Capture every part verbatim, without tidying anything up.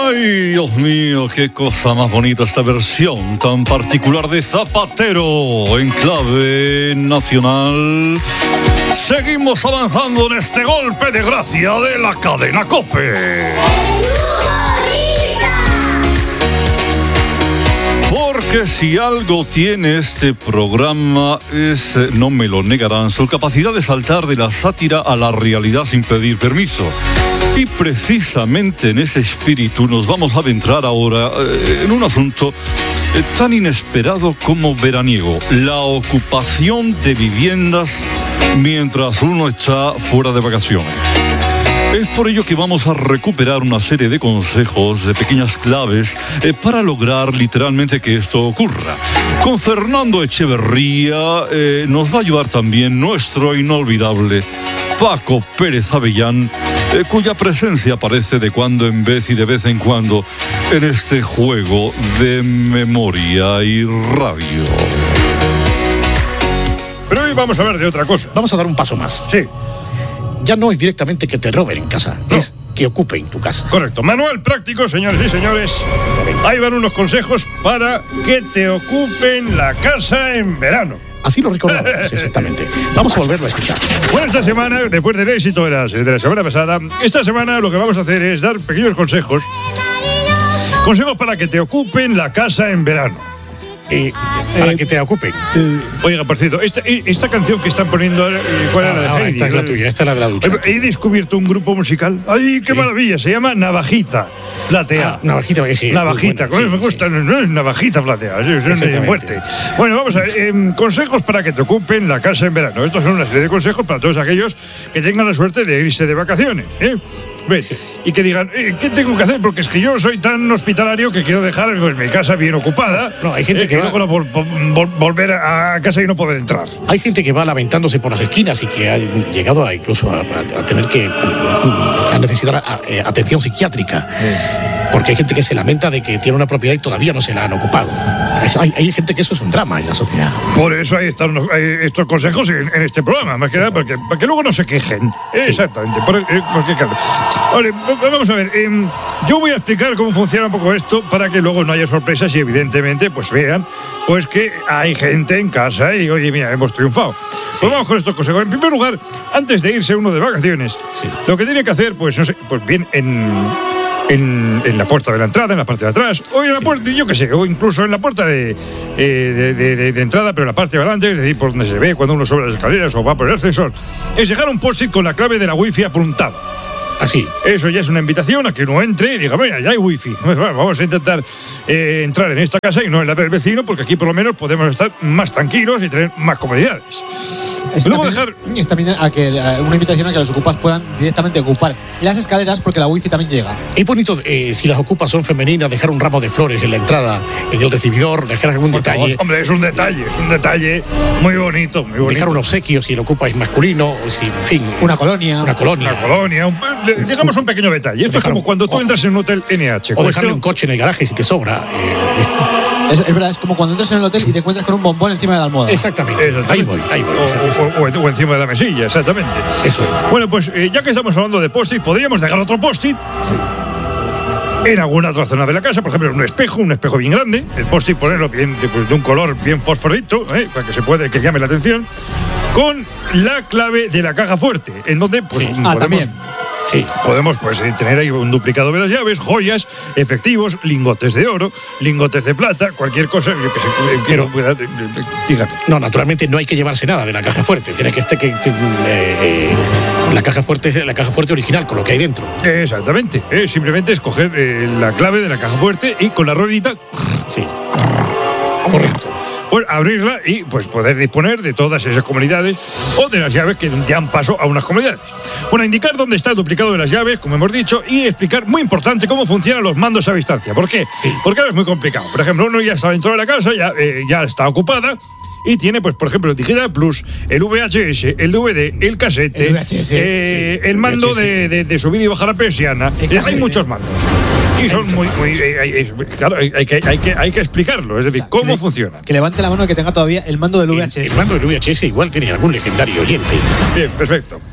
Ay, Dios mío, qué cosa más bonita esta versión tan particular de Zapatero en clave nacional. Seguimos avanzando en este golpe de gracia de la cadena COPE. Porque si algo tiene este programa es, no me lo negarán, su capacidad de saltar de la sátira a la realidad sin pedir permiso. Y precisamente en ese espíritu nos vamos a adentrar ahora eh, en un asunto eh, tan inesperado como veraniego: la ocupación de viviendas mientras uno está fuera de vacaciones. Es por ello que vamos a recuperar una serie de consejos, de pequeñas claves, eh, para lograr literalmente que esto ocurra. Con Fernando Echeverría eh, nos va a ayudar también nuestro inolvidable Paco Pérez Avellán, eh, cuya presencia aparece de cuando en vez y de vez en cuando en este juego de memoria y radio. Pero hoy vamos a hablar de otra cosa. Vamos a dar un paso más. Sí. Ya no es directamente que te roben en casa, no. Es que ocupen tu casa. Correcto. Manual práctico, señores y señores. Ahí van unos consejos para que te ocupen la casa en verano. Así lo recordamos, exactamente. Vamos a volverlo a escuchar. Bueno, esta semana, después del éxito de la, de la semana pasada, esta semana lo que vamos a hacer es dar pequeños consejos. Consejos para que te ocupen la casa en verano. Eh, para eh, que te ocupen. Eh, Oiga, por cierto, esta, esta canción que están poniendo, ¿cuál era ah, la de ah, Heidi? Esta es la tuya, esta es la de la ducha. He descubierto un grupo musical. ¡Ay, qué sí. maravilla! Se llama Navajita Platea. Ah, navajita, sí. Navajita, bueno, sí, me gusta, sí. no es Navajita Platea, es de muerte. Bueno, vamos a ver, eh, consejos para que te ocupen la casa en verano. Estos son una serie de consejos para todos aquellos que tengan la suerte de irse de vacaciones, ¿eh? ¿Ves? Sí. Y que digan, eh, ¿qué tengo que hacer? Porque es que yo soy tan hospitalario que quiero dejar pues, mi casa bien ocupada. No, hay gente eh, que va... luego no vol vol volver a casa y no poder entrar. Hay gente que va lamentándose por las esquinas y que ha llegado a incluso a, a, a tener que a necesitar a, a, atención psiquiátrica. Sí. Porque hay gente que se lamenta de que tiene una propiedad y todavía no se la han ocupado. Hay, hay gente que eso es un drama en la sociedad. Por eso ahí están los, hay estos consejos en, en este programa, más que sí, nada, porque, para que luego no se quejen. Sí. Exactamente. Por, eh, porque, claro. Vale, vamos a ver. Eh, yo voy a explicar cómo funciona un poco esto para que luego no haya sorpresas y evidentemente pues vean pues que hay gente en casa y oye, mira, hemos triunfado. Sí. Pues vamos con estos consejos. En primer lugar, antes de irse uno de vacaciones, sí. lo que tiene que hacer, pues no sé, pues bien en... En, en la puerta de la entrada, en la parte de atrás, o en la puerta, yo qué sé, o incluso en la puerta de, eh, de, de, de, de entrada, pero en la parte de adelante, es decir, por donde se ve cuando uno sube las escaleras o va por el ascensor, es dejar un post-it con la clave de la wifi apuntada. Así. Eso ya es una invitación a que uno entre y diga, mira, ya hay wifi. Bueno, vamos a intentar eh, entrar en esta casa y no en la del vecino, porque aquí por lo menos podemos estar más tranquilos y tener más comodidades. Es Luego también, dejar... es también a que, a una invitación a que los ocupas puedan directamente ocupar las escaleras, porque la wifi también llega. Es bonito, eh, si las ocupas son femeninas, dejar un ramo de flores en la entrada, en el recibidor, dejar algún Por detalle. Favor, hombre, es un detalle, es un detalle muy bonito, muy bonito. Dejar un obsequio si lo ocupa es masculino, si, en fin. Una colonia. Una colonia. Una colonia. Un, digamos un pequeño detalle. Esto dejar, es como cuando tú o, entras en un hotel N H. O dejarle un coche en el garaje si te sobra. Eh, Es, es verdad, es como cuando entras en el hotel y te encuentras con un bombón encima de la almohada. Exactamente. exactamente. Ahí voy, ahí voy. O, o, o, o encima de la mesilla, exactamente. Eso es. Bueno, pues eh, ya que estamos hablando de post-it, podríamos dejar otro post-it sí. en alguna otra zona de la casa, por ejemplo, un espejo, un espejo bien grande, el post-it ponerlo bien de, pues, de un color bien fosforito, ¿eh? para que se puede, que llame la atención, con la clave de la caja fuerte, en donde pues sí. podemos, ah, también. Sí, podemos pues tener ahí un duplicado de las llaves, joyas, efectivos, lingotes de oro, lingotes de plata, cualquier cosa. Yo que sé, quiero. Dígame. No, naturalmente no hay que llevarse nada de la caja fuerte. Tiene que estar que eh, la caja fuerte, la caja fuerte original con lo que hay dentro. Exactamente. Eh, simplemente escoger eh, la clave de la caja fuerte y con la ruedita. Sí. Correcto. Pues abrirla y pues poder disponer de todas esas comodidades o de las llaves que dan paso a unas comodidades. Bueno, indicar dónde está el duplicado de las llaves, como hemos dicho, y explicar, muy importante, cómo funcionan los mandos a distancia. ¿Por qué? Sí. Porque ahora es muy complicado. Por ejemplo, uno ya está dentro de la casa, ya, eh, ya está ocupada, y tiene, pues, por ejemplo, el Digital Plus, el V H S, el D V D, el casete, el, V H S, eh, sí, el mando V H S. De, de, de subir y bajar la persiana. Hay muchos mandos. Y son muy, muy eh, eh, claro, hay, hay, que, hay, que, hay que explicarlo, es decir, o sea, cómo le, funciona. Que levante la mano el que tenga todavía el mando del V H S. El, el mando del V H S igual tiene algún legendario oyente. Bien, perfecto.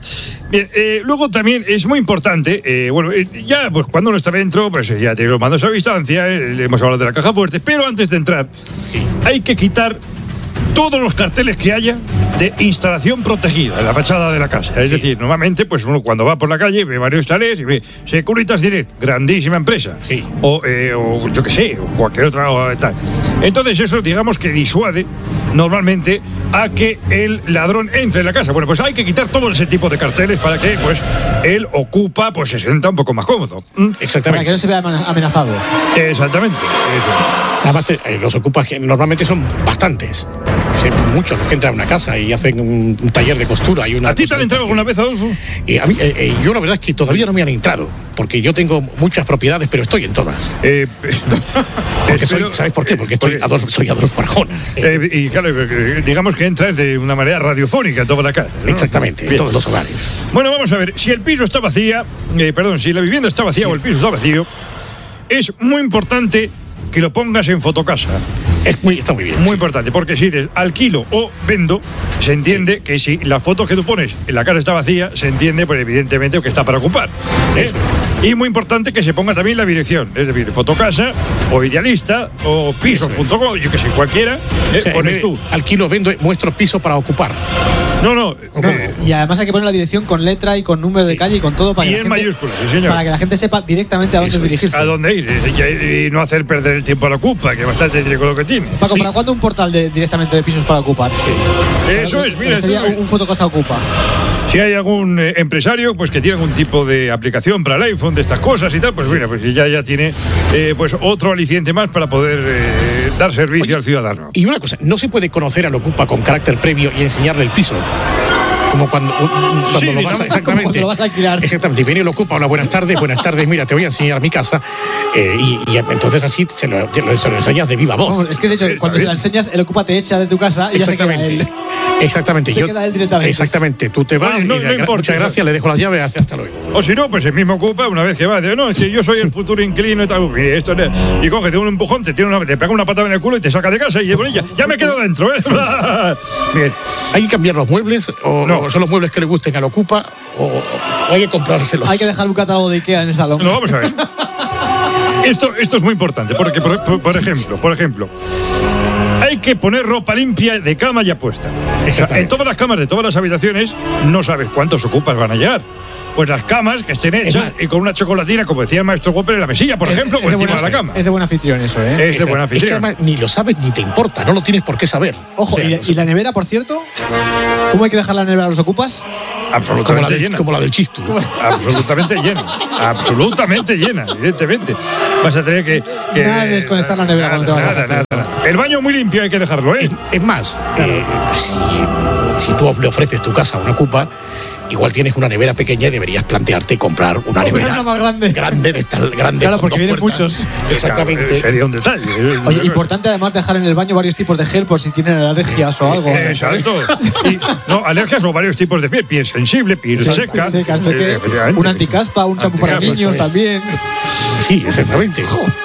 Bien, eh, luego también es muy importante, eh, bueno, eh, ya pues cuando uno está dentro, pues eh, ya tiene los mandos a distancia, eh, le hemos hablado de la caja fuerte, pero antes de entrar, sí. hay que quitar todos los carteles que haya de instalación protegida en la fachada de la casa. Es sí. decir, normalmente, pues uno cuando va por la calle ve varios chalés y ve Securitas Direct, grandísima empresa. Sí. O, eh, o yo qué sé, o cualquier otra o tal. Entonces eso, digamos que disuade normalmente a que el ladrón entre en la casa. Bueno, pues hay que quitar todo ese tipo de carteles para que, pues, él ocupa, pues se sienta un poco más cómodo. ¿Mm? Exactamente. Para que no se vea amenazado. Exactamente. Eso. Además, te, eh, los ocupas normalmente son bastantes. Sí, muchos los que entran a una casa y hacen un, un taller de costura y una. ¿A ti te han entrado alguna vez, Adolfo? Eh, a mí, eh, eh, yo la verdad es que todavía no me han entrado, porque yo tengo muchas propiedades, pero estoy en todas. Eh, porque soy, ¿sabes por qué? Porque estoy porque, Adolfo, soy Adolfo Arjona. Eh, y claro, digamos que entras de una manera radiofónica en toda la casa, ¿no? Exactamente, Bien. en todos los hogares. Bueno, vamos a ver, si el piso está vacía, eh, perdón, si la vivienda está vacía sí. o el piso está vacío, es muy importante que lo pongas en Fotocasa. Es muy, está muy bien. Muy sí. importante, porque si dices alquilo o vendo, se entiende sí. que si la foto que tú pones en la casa está vacía, se entiende, pues evidentemente, que está para ocupar. ¿eh? Y muy importante que se ponga también la dirección, es decir, Fotocasa o Idealista o pisos punto com, yo que sé, cualquiera, ¿eh? o sea, pones tú. Alquilo, vendo, muestro piso para ocupar. No, no. no eh, y además hay que poner la dirección con letra y con número sí. de calle y con todo para y que, en la gente, mayúsculas, sí, señor. para que la gente sepa directamente a dónde Eso, dirigirse. A dónde ir y, y no hacer perder el tiempo a la ocupa, que bastante tiene con lo que tiene. Paco, sí. ¿para cuándo un portal de, directamente de pisos para ocupar? Sí. O sea, eso es, mira. Sería un Fotocasa Ocupa. Si hay algún eh, empresario pues que tiene algún tipo de aplicación para el iPhone de estas cosas y tal, pues mira, pues ya, ya tiene eh, pues otro aliciente más para poder eh, dar servicio Oye, al ciudadano. Y una cosa, no se puede conocer al Ocupa con carácter previo y enseñarle el piso. Como cuando, cuando, sí, lo, vas a, exactamente, cuando lo vas a alquilar. Exactamente, y viene el Ocupa, hola, buenas tardes, buenas tardes, mira, te voy a enseñar mi casa. Eh, y, y entonces así se lo, se lo enseñas de viva voz. Vamos, es que de hecho, cuando se la enseñas, el Ocupa te echa de tu casa y ya se queda él. Exactamente. Se Yo, queda él directamente. Exactamente, tú te vas bueno, no, y no le, importa, muchas gracias, le dejo las llaves, hasta luego. O si no, pues el mismo Ocupa, una vez que va, dice, no, es que yo soy el futuro inquilino y tal, y, esto, y coge, te da un empujón, te, tiene una, te pega una patada en el culo y te saca de casa y bueno, ya, ya me quedo dentro. ¿eh? Bien. ¿Hay que cambiar los muebles o, no. o son los muebles que le gusten al Ocupa o, o hay que comprárselos? Hay que dejar un catálogo de Ikea en el salón. No, vamos a ver. Esto, esto es muy importante, porque, por, por, por ejemplo, por ejemplo, hay que poner ropa limpia de cama ya puesta. O sea, en todas las camas de todas las habitaciones no sabes cuántos ocupas van a llegar. Pues las camas que estén hechas y con una chocolatina, como decía el maestro Whopper, en la mesilla, por es, ejemplo, por encima de la cama. Es de buen anfitrión eso, ¿eh? Es de buen anfitrión. Es que además ni lo sabes ni te importa, no lo tienes por qué saber. Ojo, o sea, ¿y, ¿y la nevera, por cierto? ¿Cómo hay que dejar la nevera a los ocupas? Absolutamente como la del, llena. Como la del Chistu. Absolutamente llena. Absolutamente llena, evidentemente. Vas a tener que. que nada de desconectar la nevera nada, cuando te vas nada, a hacer. nada, nada. El baño muy limpio hay que dejarlo, ¿eh? Es, es más, claro. eh, si, si tú le ofreces tu casa a una ocupa, igual tienes una nevera pequeña y deberías plantearte comprar una nevera una más grande. Grande de estar grande. Claro, porque vienen muchos. Exactamente. Claro, sería un detalle. Oye, importante además dejar en el baño varios tipos de gel por si tienen alergias o algo. Exacto. Y, no, alergias o varios tipos de piel. Piel sensible, piel Exacto, seca. seca no sé eh, un anticaspa, un champú para niños sí. también. Sí, exactamente.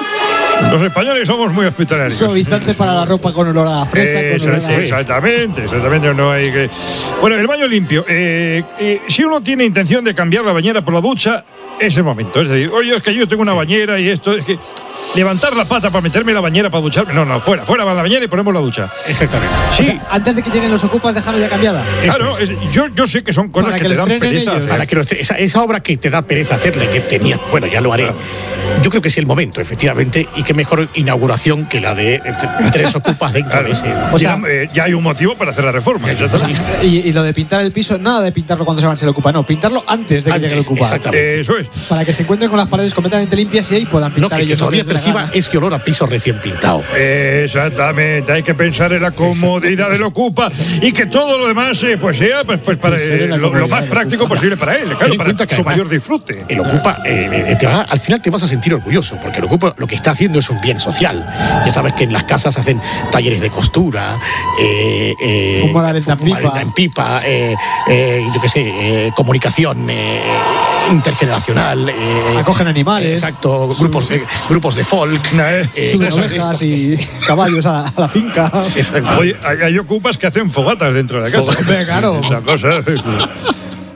Los españoles somos muy hospitalarios. Suavizante para la ropa con olor a fresa. Eh, con olor sí, a... Exactamente, exactamente. No hay que... Bueno, el baño limpio. Eh, eh, si uno tiene intención de cambiar la bañera por la ducha, es el momento. Es decir, oye, es que yo tengo una bañera y esto es que... levantar la pata para meterme en la bañera para ducharme. No, no, fuera, fuera va la bañera y ponemos la ducha. Exactamente. Sí. O sea, antes de que lleguen los ocupas, dejarla ya cambiada. Claro, es. Es, yo, yo sé que son cosas para que, que te dan pereza hacer. Para que los, esa, esa obra que te da pereza hacerle, que tenía, bueno, ya lo haré. Claro. Yo creo que es el momento, efectivamente, y qué mejor inauguración que la de tres ocupas dentro claro. de ese. O sea, ya, eh, ya hay un motivo para hacer la reforma. O sea, y, y lo de pintar el piso, nada de pintarlo cuando se va a ser el ocupa, no, pintarlo antes de que antes, llegue el ocupa. Exactamente. Eso es. Para que se encuentren con las paredes completamente limpias y ahí puedan pintar. No, que, ellos que todavía perciba ese olor a piso recién pintado. Exactamente, hay que pensar en la comodidad del ocupa y que todo lo demás eh, pues sea pues, pues para eh, lo, lo más práctico posible para él, claro, para que su mayor disfrute. El ocupa, eh, te va, al final te vas a sentir orgulloso, porque el ocupa lo que está haciendo es un bien social. Ya sabes que en las casas hacen talleres de costura, eh, eh, fumadaleta en pipa, en pipa eh, eh, yo qué sé, eh, comunicación eh, intergeneracional, eh, acogen animales, exacto, grupos de, grupos de folk, eh, suben ovejas y caballos a, a la finca. Oye, hay, hay ocupas que hacen fogatas dentro de la casa. Hombre, claro. Esa cosa.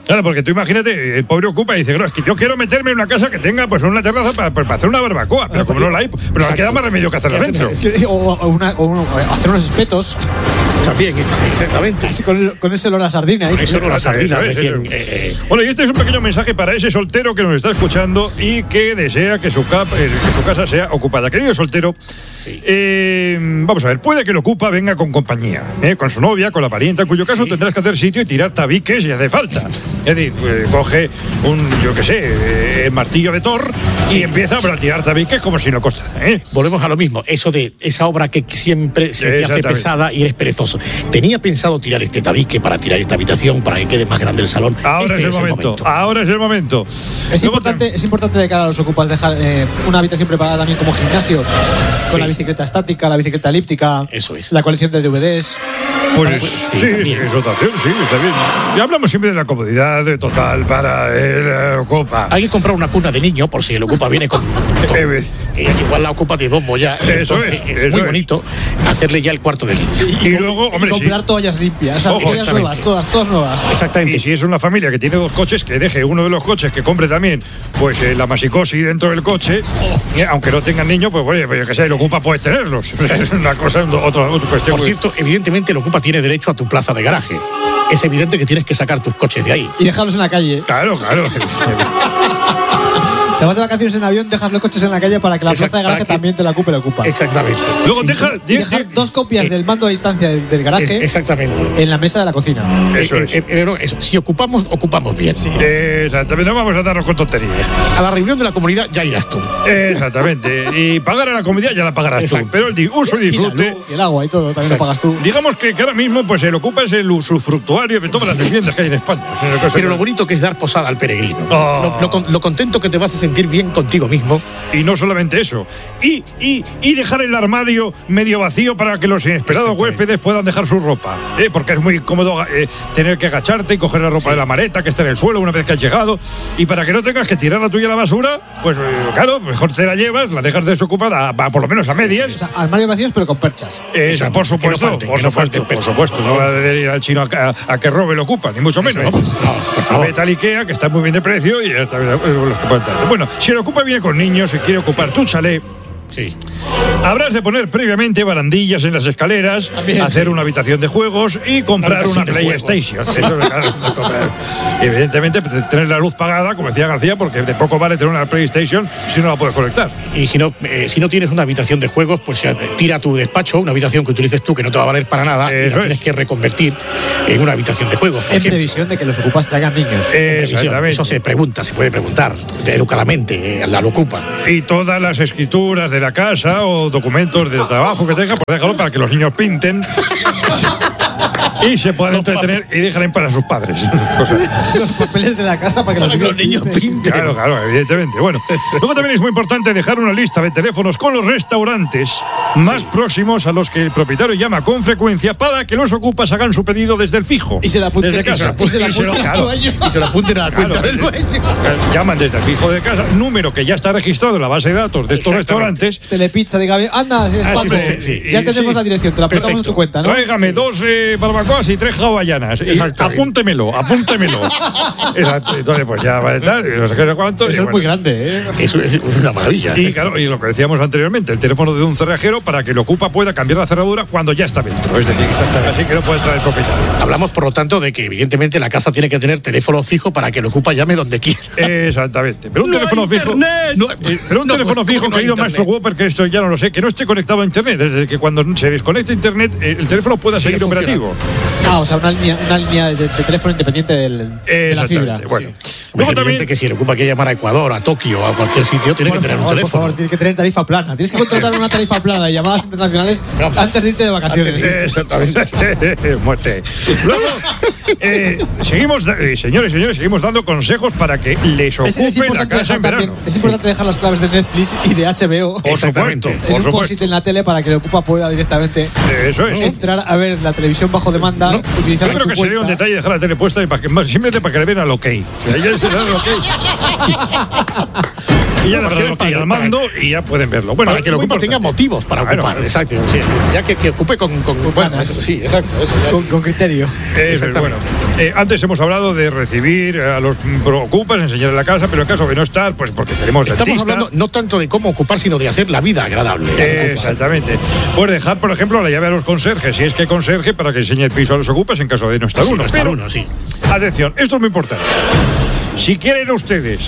Claro, porque tú imagínate, el pobre ocupa y dice, no, es que yo quiero meterme en una casa que tenga pues una terraza para, para hacer una barbacoa, pero como no la hay, pero queda más remedio que hacerla dentro. O, o, una, o una, hacer unos espetos. También, exactamente. Con, el, con ese olor a sardina. ¿eh? Ese olor a sardina. Eso es, recién, eso es. Eh, eh. Bueno, y este es un pequeño mensaje para ese soltero que nos está escuchando y que desea que su, cap, eh, que su casa sea ocupada. Querido soltero, sí. eh, vamos a ver, puede que el ocupa venga con compañía, eh, con su novia, con la parienta, en cuyo caso sí. tendrás que hacer sitio y tirar tabiques si hace falta. Es decir, eh, coge un, yo qué sé, eh, martillo de Thor y empieza a tirar tabiques como si no costara. ¿eh? Volvemos a lo mismo, eso de esa obra que siempre se te hace pesada y eres perezoso. Tenía pensado tirar este tabique para tirar esta habitación, para que quede más grande el salón. Ahora este es, el, momento, el momento. Ahora es el momento. Es importante, es importante de cara a los ocupas dejar eh, una habitación preparada también como gimnasio, con sí. la bicicleta estática, la bicicleta elíptica, eso es. La colección de D V Ds. Pues, pues sí, sí, sí, eso también, sí, está bien. Y hablamos siempre de la comodidad de total para el Ocupa. Hay que comprar una cuna de niño por si el Ocupa viene con. con eh, igual la Ocupa de domo ya. Eso entonces, es. Es eso muy es. bonito hacerle ya el cuarto de niño. Y, y, y luego, hombre, y comprar sí. toallas limpias, o sea, Ojo, toallas nuevas, todas, todas nuevas. Exactamente. Y si es una familia que tiene dos coches, que deje uno de los coches, que compre también, pues eh, la masicosi dentro del coche, oh. eh, aunque no tengan niños, pues oye, pues, que sea, el Ocupa puedes tenerlos. Es una cosa, otra, otra cuestión. Por cierto, evidentemente el Ocupa tiene derecho a tu plaza de garaje. Es evidente que tienes que sacar tus coches de ahí. Y dejarlos en la calle. Claro, claro. Te vas de vacaciones en avión, dejas los coches en la calle para que la Exacto, plaza de garaje que... también te la ocupe la ocupa. Exactamente. Luego sí. deja, y dejar de... dos copias eh, del mando a distancia del, del garaje. Exactamente. En la mesa de la cocina. Eso eh, es. Eh, eh, eso. Si ocupamos, ocupamos bien. Sí. Exactamente. No vamos a darnos con tonterías. A la reunión de la comunidad ya irás tú. Exactamente. Y pagar a la comunidad ya la pagarás Exacto. tú. Pero el uso y disfrute. Y, luz, y el agua y todo también Exacto. lo pagas tú. Digamos que, que ahora mismo pues el Ocupa es el usufructuario de todas las viviendas que hay en España. Pero lo bonito que es dar posada al peregrino. Oh. Lo, lo, lo contento que te vas a sentir bien contigo mismo. Y no solamente eso. Y, y, y dejar el armario medio vacío para que los inesperados huéspedes puedan dejar su ropa. ¿eh? Porque es muy cómodo eh, tener que agacharte y coger la ropa sí. de la maleta que está en el suelo una vez que has llegado. Y para que no tengas que tirar la tuya a la basura, pues eh, claro, mejor te la llevas, la dejas desocupada, a, a, por lo menos a medias. O sea, armario vacíos pero con perchas. Eh, Exacto. Por supuesto, no falte, por, no supuesto por supuesto. No va a ir al chino a, a, a que robe lo Ocupa, ni mucho menos. ¿no? No, por favor. Vete al Ikea, que está muy bien de precio y ya está. Bueno, si el Ocupa viene con niños y quiere ocupar sí. tu chalet, sí. habrás de poner previamente barandillas en las escaleras, También, hacer sí. una habitación de juegos y comprar una, una PlayStation. Eso es, claro, evidentemente, tener la luz pagada, como decía García, porque de poco vale tener una PlayStation si no la puedes conectar. Y si no, eh, si no tienes una habitación de juegos, pues tira tu despacho, una habitación que utilices tú que no te va a valer para nada, Eso y la es. tienes que reconvertir en una habitación de juegos. En previsión de que los Ocupas traigan niños. Exactamente. Eso se pregunta, se puede preguntar educadamente, eh, la Ocupa. Y todas las escrituras de la casa o documentos de trabajo que tenga, pues déjalo para que los niños pinten y se puedan los entretener papeles. Y dejen para sus padres. Los papeles de la casa para que, para los, que niños los niños pinten. Claro, claro, evidentemente. Bueno, luego también es muy importante dejar una lista de teléfonos con los restaurantes más sí. próximos a los que el propietario llama con frecuencia para que los Ocupas hagan su pedido desde el fijo. Y se la apunten, desde casa. Y se la apunten al dueño. Y se la apunten a la cuenta claro, del dueño. Llaman desde el fijo de casa, número que ya está registrado en la base de datos de estos restaurantes. Telepizza, diga, anda, si es ah, Paco. Sí, sí, ya tenemos sí. la dirección, te la apuntamos en tu cuenta, ¿no? Tráigame sí. dos eh, barbacoas y tres hawaianas. Y apúntemelo, apúntemelo. Exacto. Entonces, pues ya va a estar, no sé qué cuánto. Eso es bueno. muy grande, ¿eh? Eso es una maravilla. Y claro, y lo que decíamos anteriormente, el teléfono de un cerrajero para que lo Ocupa pueda cambiar la cerradura cuando ya está dentro. Es decir, así que no puede entrar el propietario. Hablamos, por lo tanto, de que evidentemente la casa tiene que tener teléfono fijo para que lo Ocupa llame donde quiera. Exactamente. Pero un no teléfono fijo. No, pero un no, teléfono pues, fijo, no querido maestro Whopper, que esto ya no lo sé, que no esté conectado a internet. Desde que cuando se desconecte internet, el teléfono pueda sí, seguir operativo. Ah, o sea, una línea, una línea de, de teléfono independiente del, de la fibra. Bueno. Sí. Luego también que si le Ocupa que llamar a Ecuador, a Tokio, a cualquier sitio, tiene por que tener favor, un teléfono. Por favor, tiene que tener tarifa plana. Tienes que contratar una tarifa plana de llamadas internacionales no, antes de irte de vacaciones. Antes, exactamente. Muerte. Luego, eh, seguimos, eh, señores y señores, seguimos dando consejos para que les ocupen es, es la casa en verano. También, es importante sí. dejar las claves de Netflix y de H B O. Por supuesto. En por un supuesto. post-it en la tele para que el Ocupa pueda directamente Eso es. entrar a ver la televisión bajo demanda. No, utilizar yo creo que cuenta. Sería un detalle dejar la tele puesta y para que, simplemente para que le vean al ok. O sea, ya se le dan al ok. Y ya les quedan aquí al mando y ya pueden verlo. Bueno, para que el Ocupa tenga motivos para claro, ocupar, claro. exacto. Ya que, que ocupe con, con, con bueno, eso, sí, exacto. Eso, ya. Con, con criterio. Eh, bueno, eh, antes hemos hablado de recibir a los Ocupas, enseñar en la casa, pero en caso de no estar, pues porque tenemos Estamos dentista. hablando no tanto de cómo ocupar, sino de hacer la vida agradable. Eh, exactamente. Pues dejar, por ejemplo, la llave a los conserjes, si es que conserje, para que enseñe el piso a los Ocupas en caso de no estar Sí, uno. no estar Pero, uno, sí. atención, esto es muy importante. Si quieren ustedes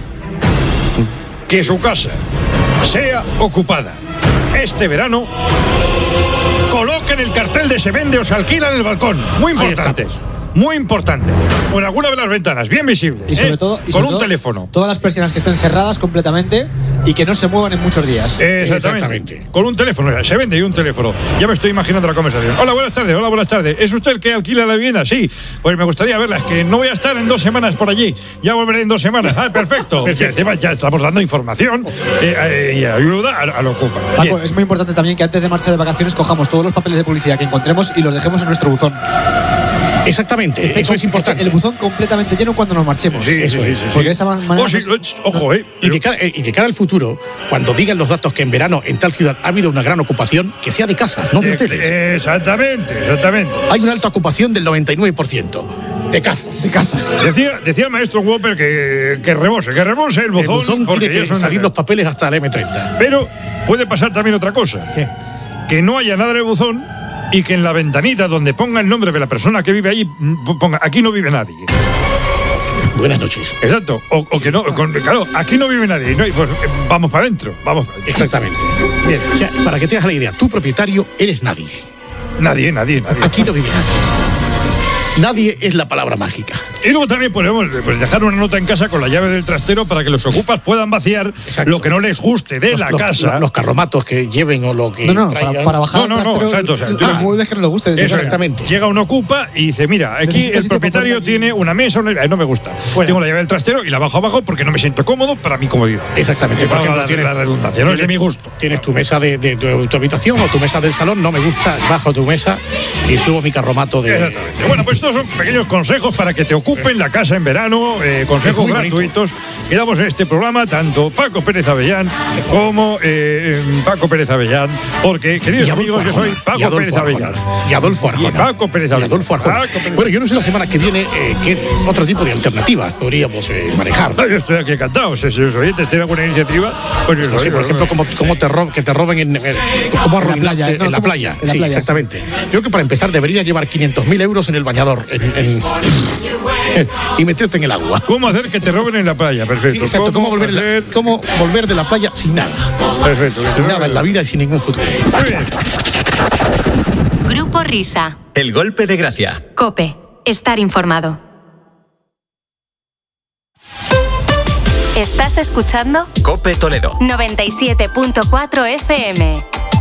que su casa sea ocupada este verano, coloquen el cartel de se vende o se alquila en el balcón. Muy importante. Muy importante. O en alguna de las ventanas, bien visible. Y sobre ¿eh? todo, y con sobre un todo, teléfono. Todas las persianas que estén cerradas completamente y que no se muevan en muchos días. Exactamente. Exactamente. Con un teléfono, se vende y un teléfono. Ya me estoy imaginando la conversación. Hola, buenas tardes, hola, buenas tardes. ¿Es usted el que alquila la vivienda? Sí. Pues me gustaría verla, es que no voy a estar en dos semanas por allí. Ya volveré en dos semanas. Ah, perfecto. perfecto. Y encima ya estamos dando información eh, eh, y ayuda a, a lo Ocupa. Paco, Bien. es muy importante también que antes de marchar de vacaciones cojamos todos los papeles de publicidad que encontremos y los dejemos en nuestro buzón. Exactamente, Esté eso com- es importante. El buzón completamente lleno cuando nos marchemos. Sí, Eso sí, es. sí, sí. Porque de esa manera... Oh, sí, nos- ojo, eh. Y de, cara, y de cara al futuro, cuando digan los datos que en verano en tal ciudad ha habido una gran ocupación, que sea de casas, no de hoteles. Eh, exactamente, exactamente. Hay una alta ocupación del noventa y nueve por ciento de casas. de casas. Decía, decía el maestro Whopper que, que rebose, que rebose el El buzón. buzón porque tiene ya que son- salir los papeles hasta el eme treinta. Pero puede pasar también otra cosa. ¿Qué? Que no haya nada en el buzón y que en la ventanita donde ponga el nombre de la persona que vive allí, ponga aquí no vive nadie. Buenas noches. Exacto. O, o que no, con- claro, aquí no vive nadie. ¿no? Y pues, eh, vamos para adentro. Vamos para adentro. Exactamente. Bien, o sea, para que te hagas la idea, tu propietario eres nadie. Nadie, nadie, nadie. Aquí no vive nadie. Nadie es la palabra mágica. Y luego también podemos pues, dejar una nota en casa con la llave del trastero para que los Ocupas puedan vaciar Exacto. lo que no les guste de Los, la los- casa. los carromatos que lleven o lo que No, no, traigan. para, para bajar No, no, al no, trastero exacto, o sea, los ah, muebles que no le gusten. Eso, Exactamente. Llega un Ocupa y dice, mira, aquí Necesito el sitio propietario para poner tiene una mesa, una... eh, no me gusta. Fuera. Tengo la llave del trastero y la bajo abajo porque no me siento cómodo para mi comodidad. Exactamente. Que Por valga ejemplo, la, tienes- la redundancia, no es de mi gusto. Tienes tu mesa de, de- de tu habitación o tu mesa del salón, no me gusta, bajo tu mesa y subo mi carromato de... Exactamente. Bueno, pues estos son pequeños consejos para que te ocupen la casa en verano, eh, consejos Es muy bonito. gratuitos que damos en este programa, tanto Paco Pérez Avellán como eh, Paco Pérez Avellán, porque, queridos Y Adolfo amigos, yo soy Arjona, y Paco Adolfo Pérez Arjona, Avellán. Y Adolfo Arjona. Y Paco Pérez Y Avellán. Adolfo Arjona. Paco Pérez- Bueno, yo no sé la semana que viene eh, qué otro tipo de alternativas podríamos eh, manejar. No, yo estoy aquí encantado. Si los oyentes tienen alguna iniciativa, pues yo No sé, soy, por ejemplo, cómo, cómo te rob- que te roben en, en- cómo En la arruinarte playa, ¿no? en la ¿Cómo? playa. En la Sí, playa, exactamente. Yo creo que para empezar debería llevar quinientos mil euros en el bañador en- en- y meterte en el agua. ¿Cómo hacer que te roben en la playa? Perfecto. Sí, exacto. ¿Cómo volver, la- hacer- cómo volver de la playa sin nada? Perfecto. que te Sin nada roben. en la vida y sin ningún futuro. Muy bien. Grupo Risa. El golpe de gracia. Cope. Estar informado. ¿Estás escuchando? Cope Toledo. noventa y siete punto cuatro F M.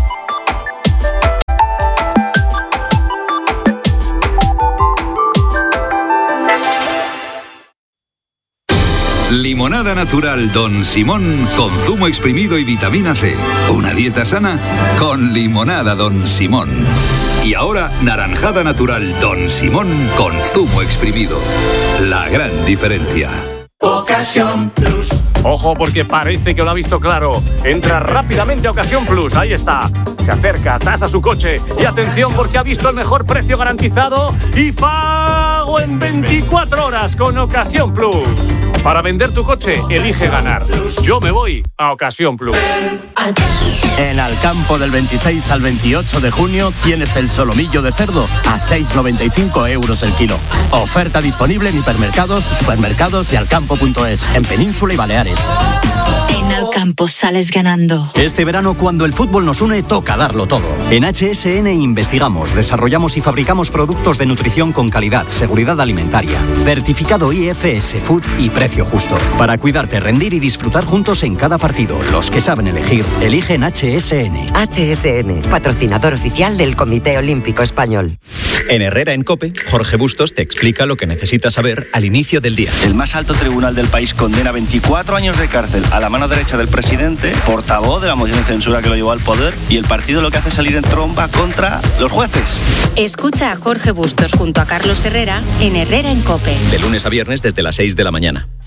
Limonada natural Don Simón con zumo exprimido y vitamina C. Una dieta sana con limonada Don Simón. Y ahora naranjada natural Don Simón con zumo exprimido. La gran diferencia. Ocasión Plus. Ojo porque parece que lo ha visto claro. Entra rápidamente a Ocasión Plus, ahí está. Se acerca, tasa su coche y atención porque ha visto el mejor precio garantizado y pago en veinticuatro horas con Ocasión Plus. Para vender tu coche, elige ganar. Yo me voy a Ocasión Plus. En Alcampo del veintiséis al veintiocho de junio tienes el solomillo de cerdo a seis con noventa y cinco euros el kilo. Oferta disponible en hipermercados, supermercados y alcampo punto es en Península y Baleares. En Alcampo sales ganando. Este verano, cuando el fútbol nos une, toca darlo todo. En H S N investigamos, desarrollamos y fabricamos productos de nutrición con calidad, seguridad alimentaria, certificado I F S Food y precio justo. Para cuidarte, rendir y disfrutar juntos en cada partido. Los que saben elegir, eligen H S N. H S N, patrocinador oficial del Comité Olímpico Español. En Herrera en Cope, Jorge Bustos te explica lo que necesitas saber al inicio del día. El más alto tribunal del país condena veinticuatro años de cárcel a la mano derecha del presidente, portavoz de la moción de censura que lo llevó al poder, y el partido lo que hace es salir en tromba contra los jueces. Escucha a Jorge Bustos junto a Carlos Herrera en Herrera en Cope. De lunes a viernes desde las seis de la mañana.